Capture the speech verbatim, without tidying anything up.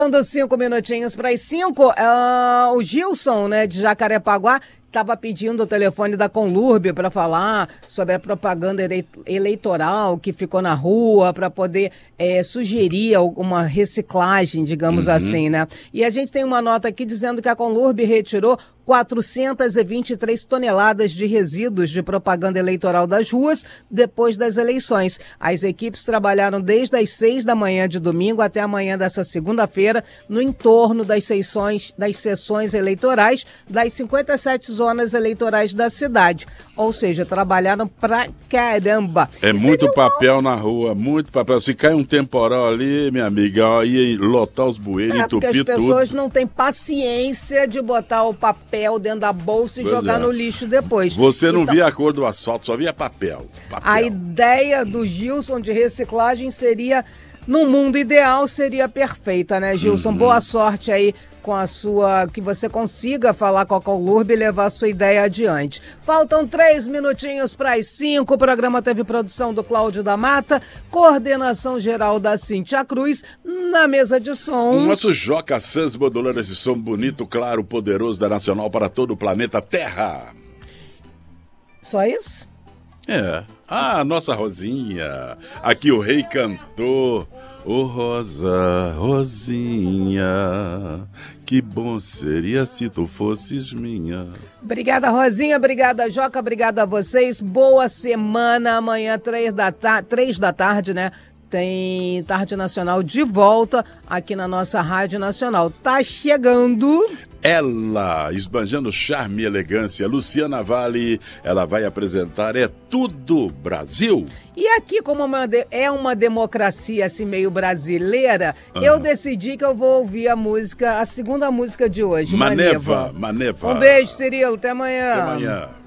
Dando cinco minutinhos para as cinco, uh, o Gilson, né, de Jacarepaguá, estava pedindo o telefone da Conlurb para falar sobre a propaganda eleitoral que ficou na rua, para poder é, sugerir alguma reciclagem, digamos uhum. assim, né? E a gente tem uma nota aqui dizendo que a Conlurb retirou quatrocentas e vinte e três toneladas de resíduos de propaganda eleitoral das ruas depois das eleições. As equipes trabalharam desde as seis da manhã de domingo até amanhã dessa segunda-feira no entorno das sessões, das sessões eleitorais das cinquenta e sete zonas eleitorais da cidade. Ou seja, trabalharam pra caramba. É muito papel uma... na rua, muito papel. Se cai um temporal ali, minha amiga, ó, ia lotar os bueiros, é, entupir tudo. Porque as pessoas tudo. não têm paciência de botar o papel dentro da bolsa e pois jogar é. no lixo depois. Você não então, via a cor do asfalto, só via papel, papel. A ideia do Gilson de reciclagem seria, no mundo ideal, seria perfeita, né, Gilson? Uhum. Boa sorte aí com a sua, que você consiga falar com a Conlurb e levar a sua ideia adiante. Faltam três minutinhos para as cinco. O programa teve produção do Cláudio da Mata, coordenação geral da Cíntia Cruz, na mesa de som. O nosso Joca Sans modulando esse som bonito, claro, poderoso da Nacional para todo o planeta Terra. Só isso? É. Ah, nossa Rosinha. Aqui o rei cantou. Ô oh, Rosa, Rosinha, que bom seria se tu fosses minha. Obrigada, Rosinha, obrigada, Joca, obrigada a vocês. Boa semana. Amanhã, três da, ta- três da tarde, né? Tem Tarde Nacional de volta aqui na nossa Rádio Nacional. Tá chegando... Ela, esbanjando charme e elegância, Luciana Vale, ela vai apresentar É Tudo Brasil. E aqui, como uma de, é uma democracia assim meio brasileira, uhum. eu decidi que eu vou ouvir a música, a segunda música de hoje, Maneva. Maneva, Maneva. Um beijo, Cirilo, até amanhã. Até amanhã.